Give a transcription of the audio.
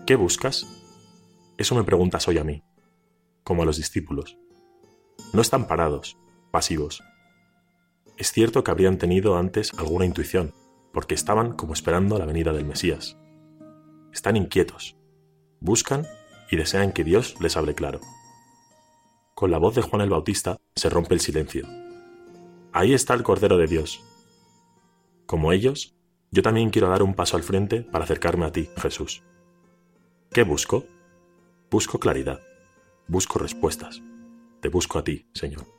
¿Qué buscas? Eso me preguntas hoy a mí, como a los discípulos. No están parados, pasivos. Es cierto que habrían tenido antes alguna intuición, porque estaban como esperando la venida del Mesías. Están inquietos, buscan y desean que Dios les hable claro. Con la voz de Juan el Bautista se rompe el silencio. Ahí está el Cordero de Dios. Como ellos, yo también quiero dar un paso al frente para acercarme a ti, Jesús. ¿Qué busco? Busco claridad, busco respuestas. Te busco a ti, Señor.